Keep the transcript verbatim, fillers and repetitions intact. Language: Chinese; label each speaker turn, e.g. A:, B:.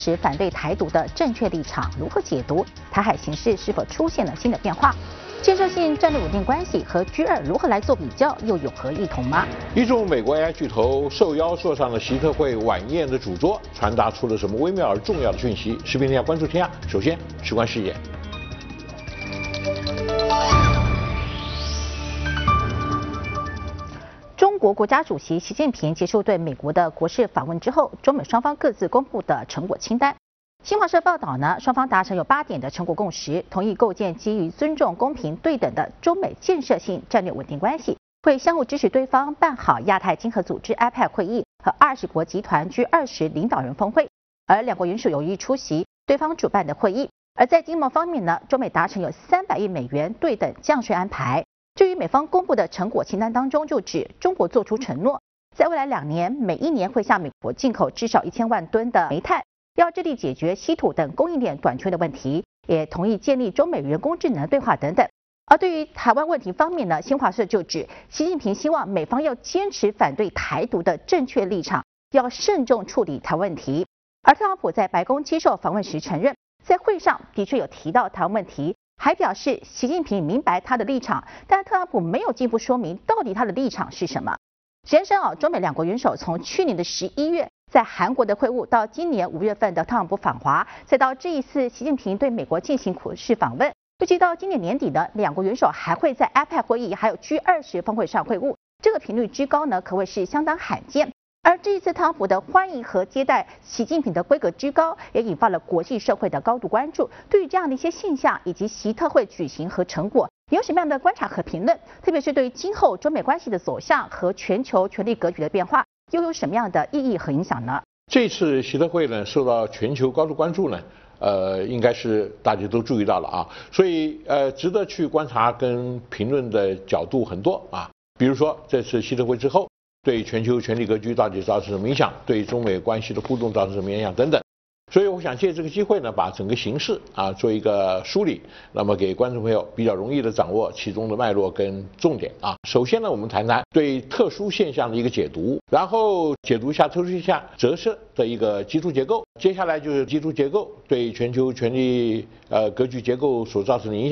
A: 持反对台独的正确立场，如何解读台海形势是否出现了新的变化？建设性战略稳定关系和 G 二如何来做比较，又有何异同吗？
B: 一众美国 A I 巨头受邀坐上了习特会晚宴的主桌，传达出了什么微妙而重要的讯息？视频天下关注天下，首先事关事业。
A: 中国国家主席习近平结束对美国的国事访问之后，中美双方各自公布的成果清单。新华社报道呢，双方达成有八点的成果共识，同意构建基于尊重、公平、对等的中美建设性战略稳定关系，会相互支持对方办好亚太经合组织 A P E C 会议和二十国集团 G 二十领导人峰会，而两国元首有意出席对方主办的会议。而在经贸方面呢，中美达成有三百亿美元对等降税安排。至于美方公布的成果清单当中，就指中国做出承诺，在未来两年，每一年会向美国进口至少一千万吨的煤炭，要致力解决稀土等供应链短缺的问题，也同意建立中美人工智能对话等等。而对于台湾问题方面呢，新华社就指，习近平希望美方要坚持反对台独的正确立场，要慎重处理台湾问题。而特朗普在白宫接受访问时承认，在会上的确有提到台湾问题。还表示习近平明白他的立场，但特朗普没有进一步说明到底他的立场是什么。实际上啊，中美两国元首从去年的十一月在韩国的会晤，到今年五月份的特朗普访华，再到这一次习近平对美国进行国事访问，预计到今年年底呢，两国元首还会在 A P E C 会议还有 G 二十峰会上会晤，这个频率之高呢，可谓是相当罕见。而这一次特朗普的欢迎和接待习近平的规格之高，也引发了国际社会的高度关注。对于这样的一些现象以及习特会举行和成果，你有什么样的观察和评论？特别是对于今后中美关系的走向和全球权力格局的变化，又有什么样的意义和影响呢？
B: 这次习特会呢，受到全球高度关注呢，呃，应该是大家都注意到了啊，所以呃，值得去观察跟评论的角度很多啊。比如说这次习特会之后，对全球权力格局到底造成什么影响？对中美关系的互动造成什么影响？等等。所以我想借这个机会呢，把整个形势啊做一个梳理，那么给观众朋友比较容易的掌握其中的脉络跟重点啊。首先呢，我们谈谈对特殊现象的一个解读，然后解读一下特殊现象折射的一个基础结构。接下来就是基础结构对全球权力呃格局结构所造成的影响。